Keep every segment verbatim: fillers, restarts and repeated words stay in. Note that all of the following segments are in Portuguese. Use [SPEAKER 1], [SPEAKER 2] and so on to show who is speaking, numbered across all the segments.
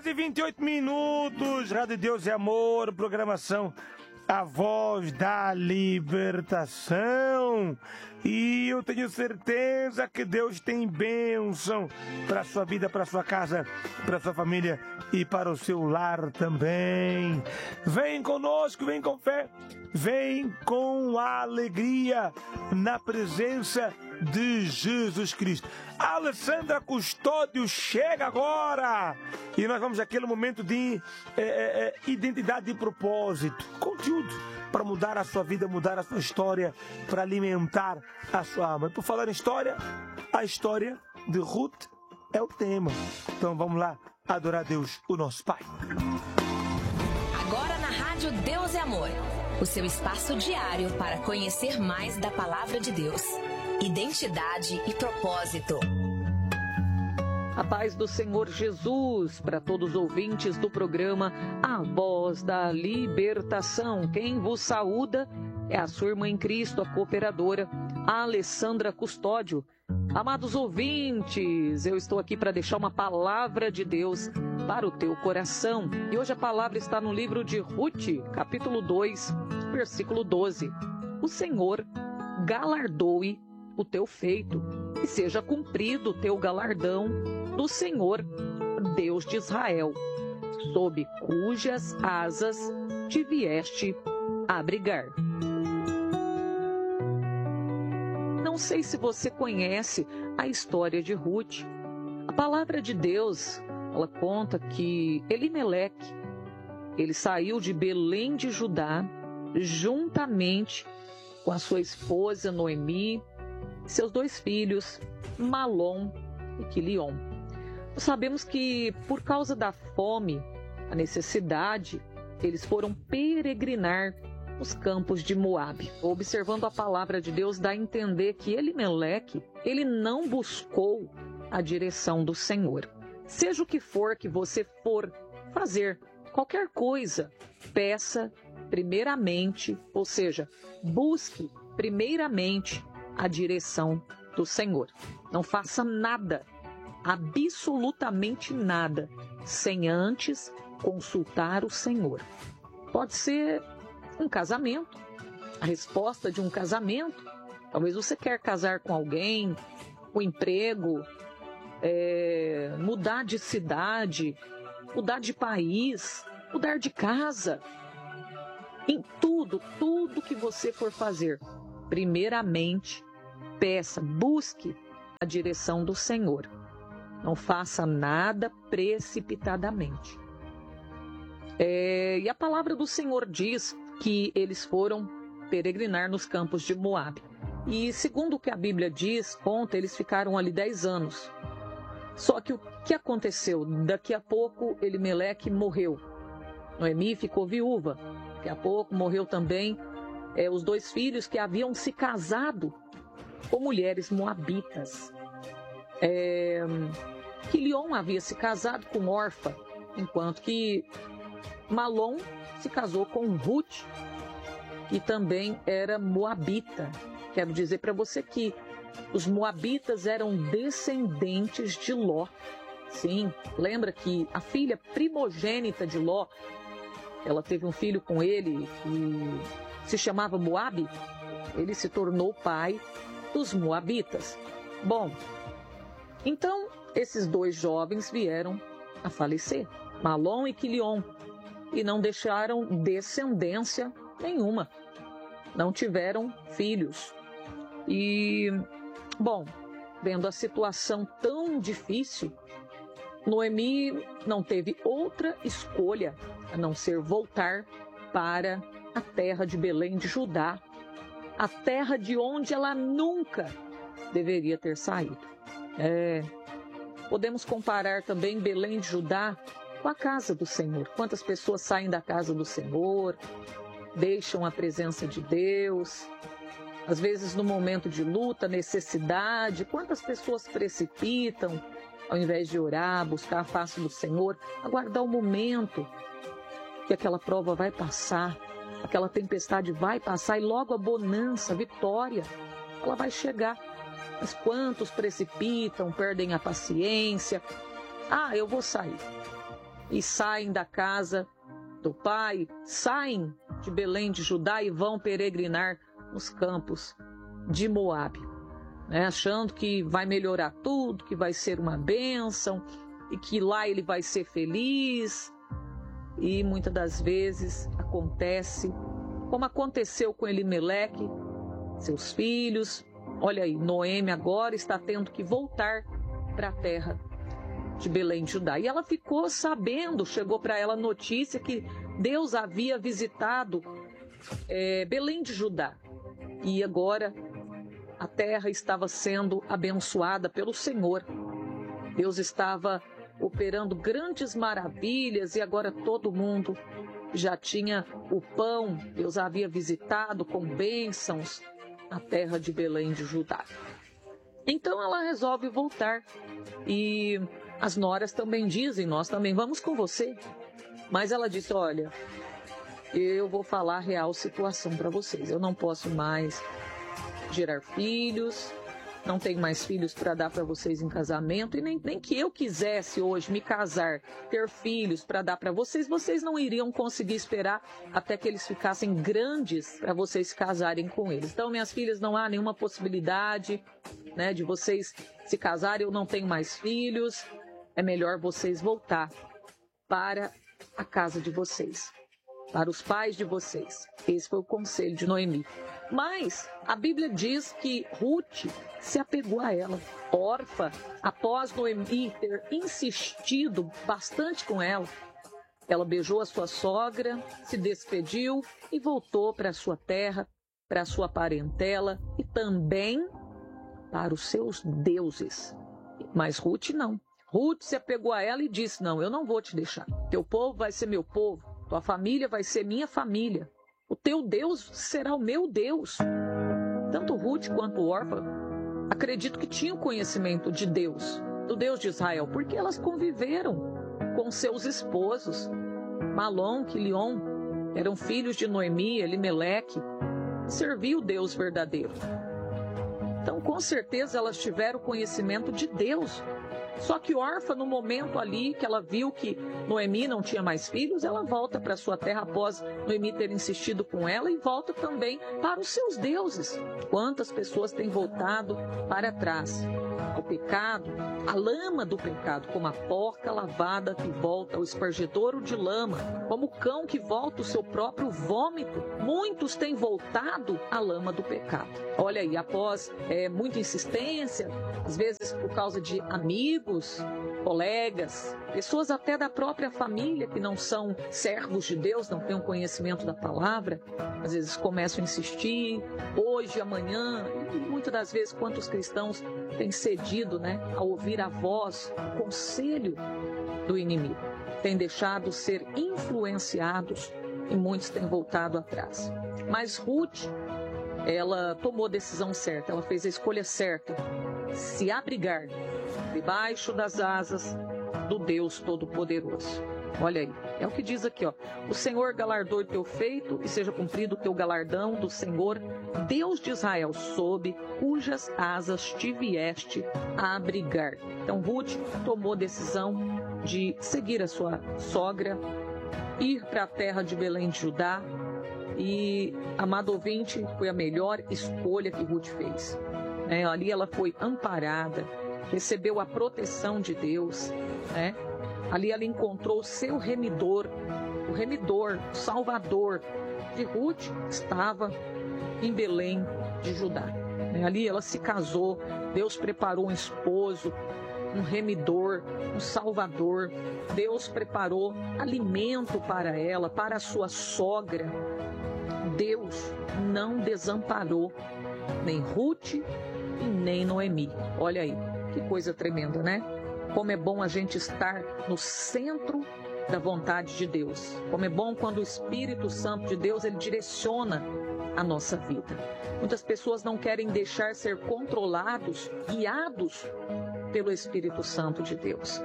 [SPEAKER 1] horas e vinte e oito minutos, Rádio Deus é Amor, programação A Voz da Libertação. E eu tenho certeza que Deus tem bênção para a sua vida, para a sua casa, para a sua família e para o seu lar também. Vem conosco, vem com fé, vem com alegria na presença de Jesus Cristo. A Alessandra Custódio chega agora e nós vamos àquele momento de é, é, identidade e propósito, conteúdo para mudar a sua vida, mudar a sua história, para alimentar a sua alma. E por falar em história, a história de Ruth é o tema. Então vamos lá adorar a Deus, o nosso Pai.
[SPEAKER 2] Agora na Rádio Deus é Amor, o seu espaço diário para conhecer mais da Palavra de Deus. Identidade e propósito.
[SPEAKER 3] A paz do Senhor Jesus para todos os ouvintes do programa A Voz da Libertação. Quem vos saúda é a sua irmã em Cristo, a cooperadora Alessandra Custódio. Amados ouvintes, eu estou aqui para deixar uma palavra de Deus para o teu coração. E hoje a palavra está no livro de Ruth, capítulo dois, versículo doze. O Senhor galardoe o teu feito e seja cumprido o teu galardão do Senhor, Deus de Israel, sob cujas asas te vieste abrigar. Não sei se você conhece a história de Ruth. A palavra de Deus, ela conta que Elimeleque, ele saiu de Belém de Judá, juntamente com a sua esposa Noemi, seus dois filhos, Malom e Quilion. Nós sabemos que, por causa da fome, a necessidade, eles foram peregrinar nos campos de Moabe. Observando a palavra de Deus, dá a entender que Elimeleque, ele não buscou a direção do Senhor. Seja o que for que você for fazer, qualquer coisa, peça primeiramente, ou seja, busque primeiramente a direção do Senhor. Não faça nada, absolutamente nada, sem antes consultar o Senhor. Pode ser um casamento, a resposta de um casamento. Talvez você quer casar com alguém, um emprego, é, mudar de cidade, mudar de país, mudar de casa. Em tudo, tudo que você for fazer, primeiramente, peça, busque a direção do Senhor. Não faça nada precipitadamente. É, e a palavra do Senhor diz que eles foram peregrinar nos campos de Moabe. E segundo o que a Bíblia diz, conta, eles ficaram ali dez anos. Só que o que aconteceu? Daqui a pouco Elimeleque morreu. Noemi ficou viúva. Daqui a pouco morreu também é, os dois filhos que haviam se casado com mulheres moabitas. É, Quilion havia se casado com Orfa, enquanto que Malom se casou com Ruth, que também era moabita. Quero dizer para você que os moabitas eram descendentes de Ló. Sim, lembra que a filha primogênita de Ló, ela teve um filho com ele que se chamava Moabe. Ele se tornou pai dos moabitas. Bom, então esses dois jovens vieram a falecer, Malom e Quilion, e não deixaram descendência nenhuma. Não tiveram filhos. E, bom, vendo a situação tão difícil, Noemi não teve outra escolha a não ser voltar para a terra de Belém de Judá, a terra de onde ela nunca deveria ter saído. É, podemos comparar também Belém de Judá com a casa do Senhor. Quantas pessoas saem da casa do Senhor, deixam a presença de Deus, às vezes no momento de luta, necessidade, quantas pessoas precipitam, ao invés de orar, buscar a face do Senhor, aguardar o momento que aquela prova vai passar, aquela tempestade vai passar e logo a bonança, a vitória, ela vai chegar. Mas quantos precipitam, perdem a paciência? Ah, eu vou sair. e saem da casa do pai, saem de Belém de Judá e vão peregrinar nos campos de Moabe, né? Achando que vai melhorar tudo, que vai ser uma bênção e que lá ele vai ser feliz. E muitas das vezes acontece como aconteceu com Elimeleque, seus filhos. Olha aí, Noemi agora está tendo que voltar para a terra de Belém de Judá. E ela ficou sabendo, chegou para ela a notícia que Deus havia visitado é, Belém de Judá. E agora a terra estava sendo abençoada pelo Senhor. Deus estava operando grandes maravilhas e agora todo mundo já tinha o pão. Deus havia visitado com bênçãos a terra de Belém de Judá. Então ela resolve voltar e as noras também dizem, nós também vamos com você. Mas ela disse, olha, eu vou falar a real situação para vocês. Eu não posso mais gerar filhos, não tenho mais filhos para dar para vocês em casamento, e nem, nem que eu quisesse hoje me casar, ter filhos para dar para vocês, vocês não iriam conseguir esperar até que eles ficassem grandes para vocês se casarem com eles. Então, minhas filhas, não há nenhuma possibilidade, né, de vocês se casarem, eu não tenho mais filhos, é melhor vocês voltar para a casa de vocês, para os pais de vocês. Esse foi o conselho de Noemi. Mas a Bíblia diz que Ruth se apegou a ela. Orfa, após Noemi ter insistido bastante com ela, ela beijou a sua sogra, se despediu e voltou para a sua terra, para a sua parentela e também para os seus deuses. Mas Ruth não. Ruth se apegou a ela e disse, não, eu não vou te deixar. Teu povo vai ser meu povo, tua família vai ser minha família. O teu Deus será o meu Deus. Tanto Ruth quanto Orfa, acredito que tinham conhecimento de Deus, do Deus de Israel, porque elas conviveram com seus esposos. Malom, Quilion, eram filhos de Noemi, Elimeleque, serviu o Deus verdadeiro. Então, com certeza, elas tiveram conhecimento de Deus. Só que Orfa, no momento ali que ela viu que Noemi não tinha mais filhos, ela volta para sua terra após Noemi ter insistido com ela e volta também para os seus deuses. Quantas pessoas têm voltado para trás ao pecado, a lama do pecado, como a porca lavada que volta ao espargedouro de lama, como o cão que volta o seu próprio vômito. Muitos têm voltado à lama do pecado. Olha aí, após é, muita insistência, às vezes por causa de amigos, colegas, pessoas até da própria família que não são servos de Deus, não têm um conhecimento da palavra, às vezes começam a insistir, hoje, amanhã, e muitas das vezes quantos cristãos têm cedido, né, a ouvir a voz, o conselho do inimigo, têm deixado ser influenciados e muitos têm voltado atrás. Mas Ruth, ela tomou a decisão certa, ela fez a escolha certa, se abrigar debaixo das asas do Deus Todo-Poderoso. Olha aí, é o que diz aqui, ó. O Senhor galardoe o teu feito e seja cumprido o teu galardão do Senhor, Deus de Israel, sob cujas asas te vieste a abrigar. Então Ruth tomou a decisão de seguir a sua sogra, ir para a terra de Belém de Judá, e, amado ouvinte, foi a melhor escolha que Ruth fez. É, ali ela foi amparada, recebeu a proteção de Deus, né? Ali ela encontrou o seu remidor, o remidor, o salvador de Ruth, estava em Belém de Judá. Ali ela se casou, Deus preparou um esposo, um remidor, um salvador. Deus preparou alimento para ela, para a sua sogra. Deus não desamparou nem Ruth e nem Noemi. Olha aí, que coisa tremenda, né? Como é bom a gente estar no centro da vontade de Deus. Como é bom quando o Espírito Santo de Deus, ele direciona a nossa vida. Muitas pessoas não querem deixar ser controlados, guiados pelo Espírito Santo de Deus.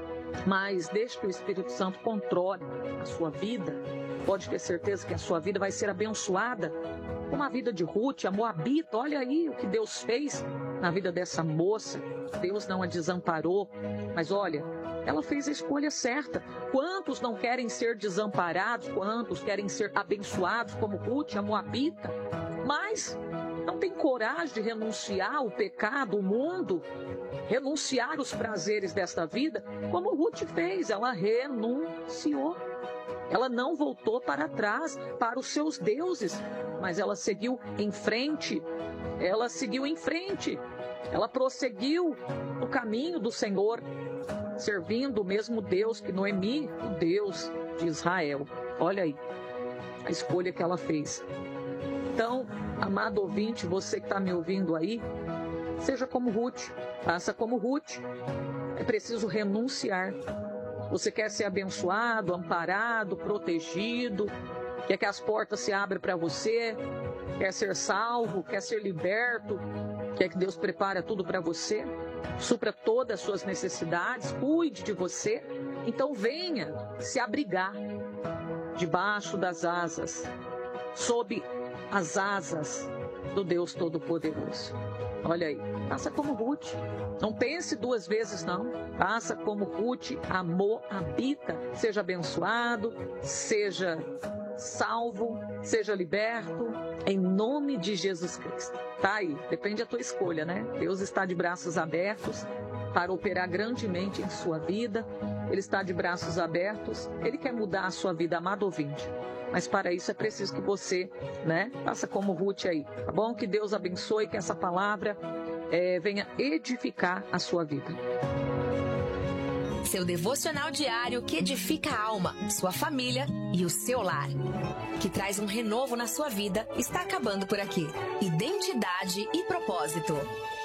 [SPEAKER 3] Mas deixe que o Espírito Santo controle a sua vida. Pode ter certeza que a sua vida vai ser abençoada. Como a vida de Ruth, a Moabita, olha aí o que Deus fez na vida dessa moça. Deus não a desamparou, mas olha, ela fez a escolha certa. Quantos não querem ser desamparados? Quantos querem ser abençoados, como Ruth, a moabita? Mas não tem coragem de renunciar ao pecado, o mundo, renunciar os prazeres desta vida, como Ruth fez. Ela renunciou. Ela não voltou para trás, para os seus deuses, mas ela seguiu em frente. Ela seguiu em frente. Ela prosseguiu no caminho do Senhor, servindo o mesmo Deus que Noemi, o Deus de Israel. Olha aí a escolha que ela fez. Então, amado ouvinte, você que está me ouvindo aí, seja como Ruth, faça como Ruth. É preciso renunciar. Você quer ser abençoado, amparado, protegido, quer que as portas se abram para você, quer ser salvo, quer ser liberto, quer que Deus prepare tudo para você, supra todas as suas necessidades, cuide de você. Então venha se abrigar debaixo das asas, sob as asas do Deus Todo-Poderoso. Olha aí, faça como Ruth. Não pense duas vezes, não. Faça como Ruth, a moabita. Seja abençoado, seja salvo, seja liberto, em nome de Jesus Cristo. Tá aí, depende da tua escolha, né? Deus está de braços abertos para operar grandemente em sua vida. Ele está de braços abertos, Ele quer mudar a sua vida, amado ouvinte. Mas para isso é preciso que você, né, faça como Ruth aí, tá bom? Que Deus abençoe, que essa palavra é, venha edificar a sua vida.
[SPEAKER 2] Seu devocional diário que edifica a alma, sua família e o seu lar. Que traz um renovo na sua vida, está acabando por aqui. Identidade e propósito.